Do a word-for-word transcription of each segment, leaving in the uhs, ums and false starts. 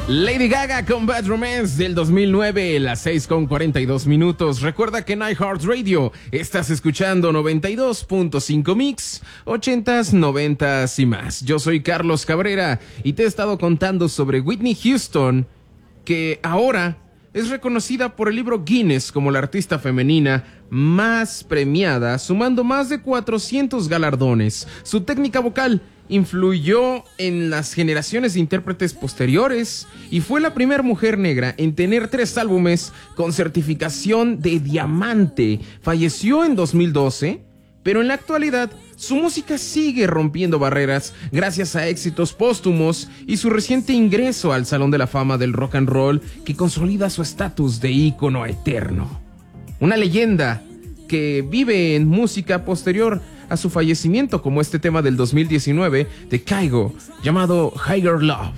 Lady Gaga con Bad Romance del dos mil nueve, las seis con cuarenta y dos minutos. Recuerda que en iHeartRadio estás escuchando noventa y dos punto cinco Mix, ochentas, noventas y más. Yo soy Carlos Cabrera y te he estado contando sobre Whitney Houston, que ahora es reconocida por el libro Guinness como la artista femenina más premiada, sumando más de cuatrocientos galardones. Su técnica vocal influyó en las generaciones de intérpretes posteriores y fue la primera mujer negra en tener tres álbumes con certificación de diamante. Falleció en dos mil doce, pero en la actualidad su música sigue rompiendo barreras gracias a éxitos póstumos y su reciente ingreso al Salón de la Fama del Rock and Roll, que consolida su estatus de ícono eterno. Una leyenda que vive en música posterior a su fallecimiento, como este tema del dos mil diecinueve de Kygo llamado Higher Love.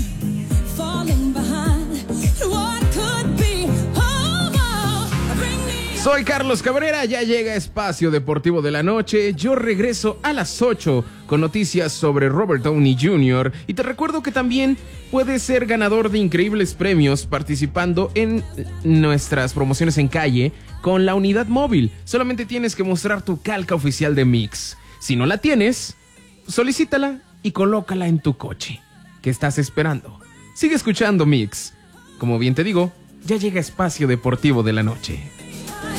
Soy Carlos Cabrera, ya llega Espacio Deportivo de la Noche. Yo regreso a las ocho con noticias sobre Robert Downey junior Y te recuerdo que también puedes ser ganador de increíbles premios participando en nuestras promociones en calle con la unidad móvil. Solamente tienes que mostrar tu calca oficial de Mix. Si no la tienes, solicítala y colócala en tu coche. ¿Qué estás esperando? Sigue escuchando Mix. Como bien te digo, ya llega Espacio Deportivo de la Noche.